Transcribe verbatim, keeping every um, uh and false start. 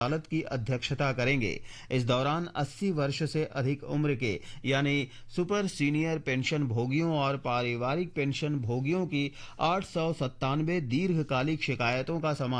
अदालत की अध्यक्षता करेंगे। इस दौरान अस्सी वर्ष से अधिक उम्र के यानी सुपर सीनियर पेंशन भोगियों और पारिवारिक पेंशन भोगियों की आठ सौ सत्तानवे दीर्घकालिक शिकायतों का समाधान